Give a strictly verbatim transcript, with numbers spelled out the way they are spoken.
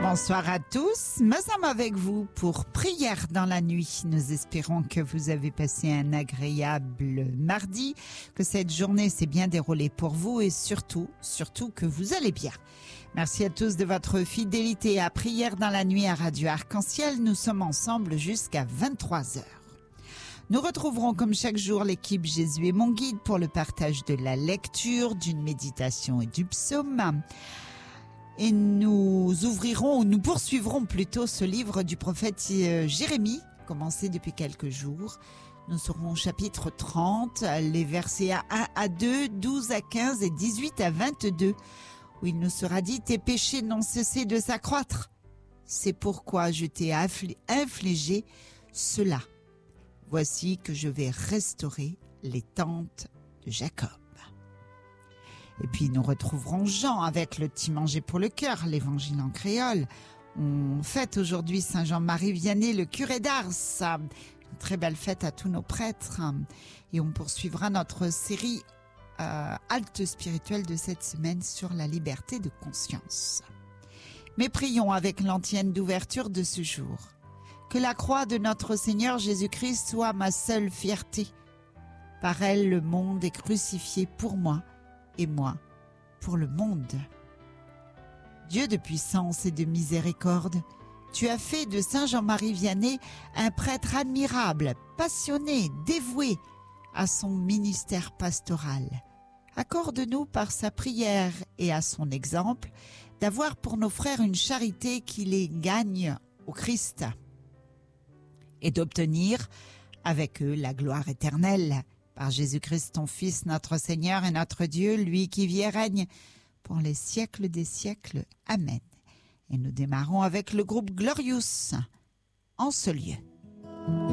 Bonsoir à tous, nous sommes avec vous pour Prière dans la nuit. Nous espérons que vous avez passé un agréable mardi, que cette journée s'est bien déroulée pour vous et surtout, surtout que vous allez bien. Merci à tous de votre fidélité à Prière dans la nuit à Radio Arc-en-Ciel. Nous sommes ensemble jusqu'à vingt-trois heures. Nous retrouverons comme chaque jour l'équipe Jésus est mon guide pour le partage de la lecture, d'une méditation et du psaume. Et nous ouvrirons, ou nous poursuivrons plutôt ce livre du prophète Jérémie, commencé depuis quelques jours. Nous serons au chapitre trente, les versets un à deux, douze à quinze et dix-huit à vingt-deux, où il nous sera dit « Tes péchés n'ont cessé de s'accroître. C'est pourquoi je t'ai infligé cela. Voici que je vais restaurer les tentes de Jacob. » Et puis nous retrouverons Jean avec le petit manger pour le cœur, l'évangile en créole. On fête aujourd'hui Saint Jean-Marie Vianney, le curé d'Ars. Une très belle fête à tous nos prêtres. Et on poursuivra notre série euh, halte spirituelle de cette semaine sur la liberté de conscience. Mais prions avec l'antienne d'ouverture de ce jour. Que la croix de notre Seigneur Jésus-Christ soit ma seule fierté. Par elle, le monde est crucifié pour moi et moi pour le monde. Dieu de puissance et de miséricorde, tu as fait de Saint Jean-Marie Vianney un prêtre admirable, passionné, dévoué à son ministère pastoral. Accorde-nous par sa prière et à son exemple d'avoir pour nos frères une charité qui les gagne au Christ et d'obtenir avec eux la gloire éternelle. Par Jésus-Christ, ton Fils, notre Seigneur et notre Dieu, lui qui vit et règne pour les siècles des siècles. Amen. Et nous démarrons avec le groupe Glorious en ce lieu.